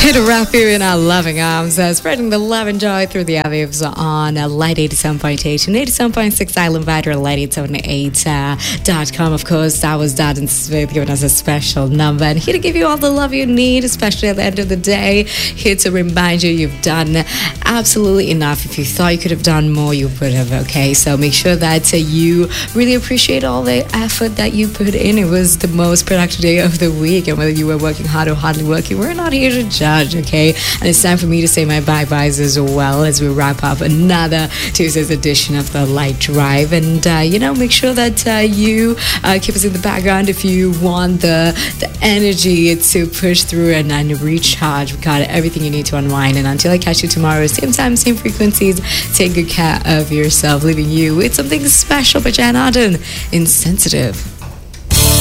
To wrap you in our loving arms, spreading the love and joy through the airwaves on Light 87.8 and 87.6 Island Vider, Light878.com. Of course, that was Darden Smith giving us a special number, and here to give you all the love you need, especially at the end of the day. Here to remind you you've done absolutely enough. If you thought you could have done more, you would have, okay? So make sure that you really appreciate all the effort that you put in. It was the most productive day of the week, and whether you were working hard or hardly working, we're not here to judge, okay? And it's time for me to say my bye-byes as well as we wrap up another Tuesday's edition of the Light Drive. And, make sure that you keep us in the background if you want the energy to push through and recharge. We've got everything you need to unwind. And until I catch you tomorrow, same time, same frequencies, take good care of yourself, leaving you with something special by Jan Arden, Insensitive.